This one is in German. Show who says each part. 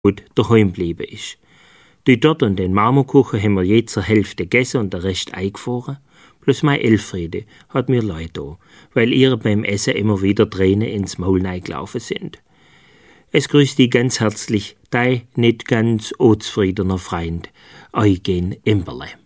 Speaker 1: gut daheim geblieben ist. Die dort und den Marmorkuchen haben wir je zur Hälfte gegessen und der Rest eingefahren. Bloß meine Elfriede hat mir leid da, weil ihr beim Essen immer wieder Tränen ins Maul gelaufen sind. Es grüßt die ganz herzlich, dein nicht ganz unzufriedener Freund, Eugen Imberle.